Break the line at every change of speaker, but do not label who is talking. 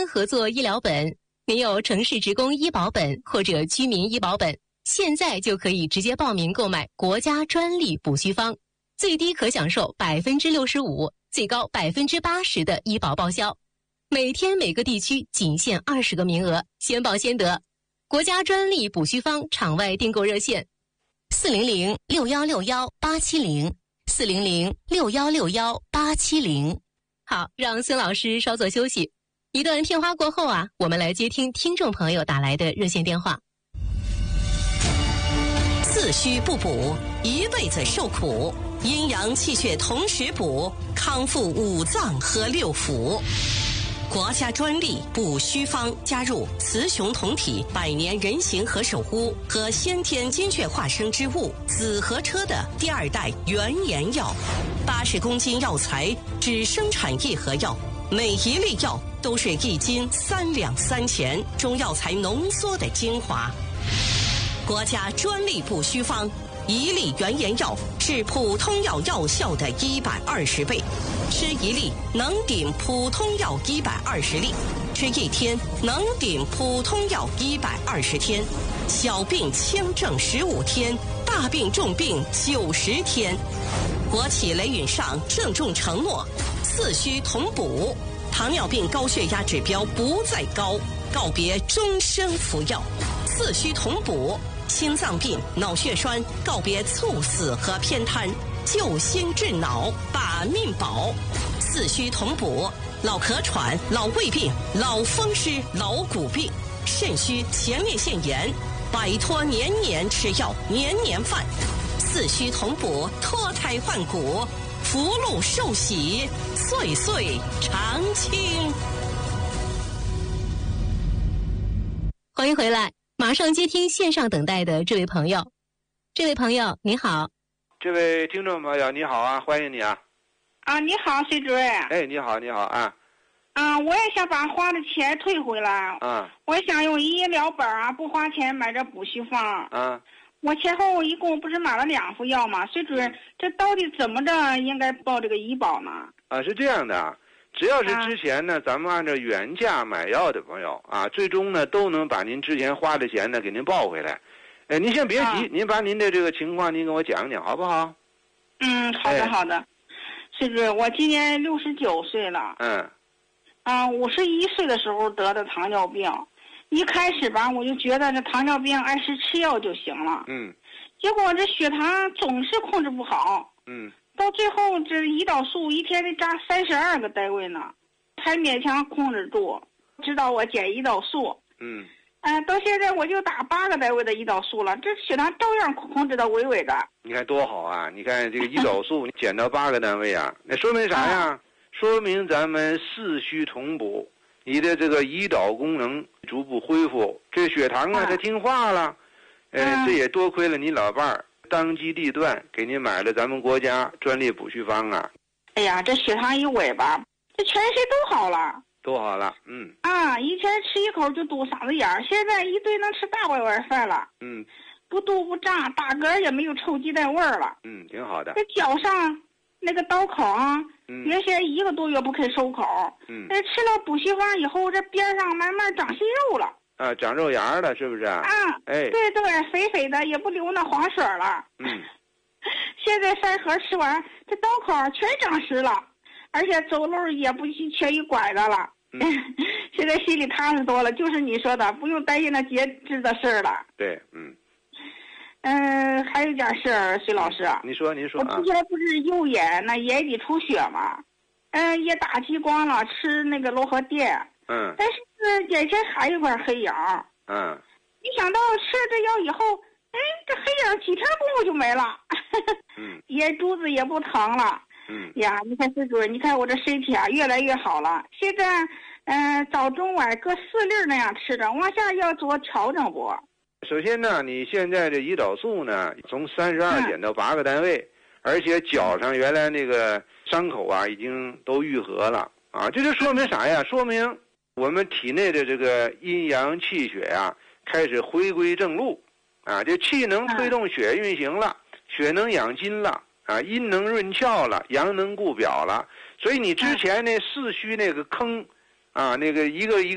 合作医疗本，您有城市职工医保本或者居民医保本，现在就可以直接报名购买国家专利补虚方，最低可享受65%，最高80%的医保报销。每天每个地区仅限20个名额，先报先得。国家专利补虚方场外订购热线：400-6161-870，400-6161-870。好，让孙老师稍作休息。一段片花过后我们来接听听众朋友打来的热线电话。
四虚不补，一辈子受苦；阴阳气血同时补，康复五脏和六腑。国家专利补虚方加入雌雄同体百年人形和首乌和先天精血化生之物紫河车的第2代原研药，80公斤药材只生产1盒药，每一粒药都是1斤3两3钱中药材浓缩的精华。国家专利补虚方，一粒原研药是普通药药效的120倍，吃一粒能顶普通药120粒，吃1天能顶普通药120天，小病轻症15天，大病重病90天。国企雷允上郑重承诺，四虚同补，糖尿病高血压指标不再高，告别终生服药，四虚同补。心脏病、脑血栓告别猝死和偏瘫，救心治脑，把命保。四虚同补，老咳喘、老胃病、老风湿、老骨病，肾虚、前列腺炎，摆脱年年吃药、年年犯。四虚同补，脱胎换骨，福禄寿喜，岁岁常青。
欢迎回来。马上接听线上等待的这位朋友。这位朋友你好。
这位听众朋友你好啊，欢迎你啊。
你好，崔主任。
哎，你好啊。
我也想把花的钱退回来。我想用医疗本不花钱买这补虚方。我前后一共不是买了2副药吗？崔主任，这到底怎么着应该报这个医保呢？
是这样的，只要是之前呢，咱们按照原价买药的朋友最终呢都能把您之前花的钱呢给您报回来。您先别急，您把您的这个情况您跟我讲讲好不好？
好的。崔主任，我今年69岁了。51岁的时候得的糖尿病，一开始我就觉得这糖尿病按时吃药就行了。结果这血糖总是控制不好。到最后这胰岛素一天得扎32个单位呢，才勉强控制住，直到我减胰岛素。到现在我就打8个单位的胰岛素了，这血糖照样控制到稳稳的。
你看多好啊！你看这个胰岛素你减到8个单位那说明啥呀？说明咱们四虚同补，你的这个胰岛功能逐步恢复，这血糖它听话了。这也多亏了你老伴儿当机立断给您买了咱们国家专利补虚方啊！
哎呀，这血糖一稳吧，这全身都好了。以前吃一口就堵嗓子眼儿，现在一顿能吃大碗饭了。不肚不胀，打嗝也没有臭鸡蛋味儿了。
挺好的。
这脚上那个刀口原先1个多月不肯收口。吃了补虚方以后，这边上慢慢长息肉了。
长肉芽了，是不是？
对，肥肥的，也不流那黄水了。现在3盒吃完，这刀口全长实了，而且走路也不缺一拐的了。现在心里踏实多了，就是你说的，不用担心那截肢的事儿了。
对，
还有一件事儿，徐老师。你说。我之前不是右眼那眼底出血吗？也打激光了，吃那个柔和电。但是眼前还有一块黑影。没想到吃了这药以后，这黑影几天功夫就没了。眼珠子也不疼了。呀，你看孙主任，你看我这身体越来越好了。现在早中晚各4粒那样吃着，往下要做调整不？
首先呢，你现在的胰岛素呢从32减到8个单位，而且脚上原来那个伤口已经都愈合了这就说明啥呀？说明我们体内的这个阴阳气血开始回归正路这气能推动血运行了，血能养筋了阴能润窍了，阳能固表了，所以你之前那四虚那个坑那个一个